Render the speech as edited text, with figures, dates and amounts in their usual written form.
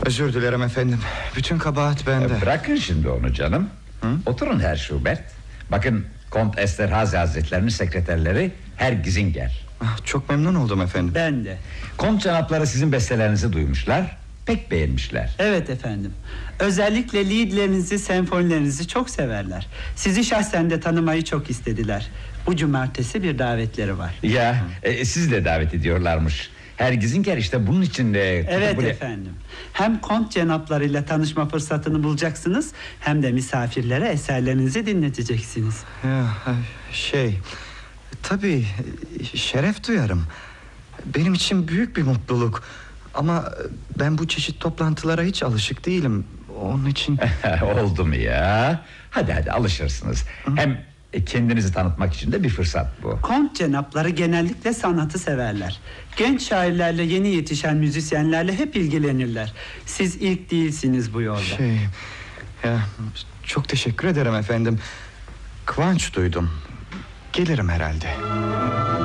Özür dilerim efendim. Bütün kabahat bende. Bırakın şimdi onu canım. Oturun Herr Schubert. Bakın Kont Esterhazy Hazretlerinin sekreterleri Herr Gizinger. Çok memnun oldum efendim. Ben de. Kont canapları sizin bestelerinizi duymuşlar, pek beğenmişler. Evet efendim. Özellikle liedlerinizi, senfonilerinizi çok severler. Sizi şahsen de tanımayı çok istediler. Bu cumartesi bir davetleri var. Ya siz de davet ediyorlarmış. Herr Gizinger işte bunun için de... Evet efendim. Hem kont cenaplarıyla tanışma fırsatını bulacaksınız, hem de misafirlere eserlerinizi dinleteceksiniz. Tabii şeref duyarım. Benim için büyük bir mutluluk. Ama ben bu çeşit toplantılara hiç alışık değilim. Onun için... Oldu mu ya? Hadi alışırsınız. Hem kendinizi tanıtmak için de bir fırsat bu. Kont cenapları genellikle sanatı severler. Genç şairlerle, yeni yetişen müzisyenlerle hep ilgilenirler. Siz ilk değilsiniz bu yolda. Çok teşekkür ederim efendim. Kıvanç duydum. Gelirim herhalde.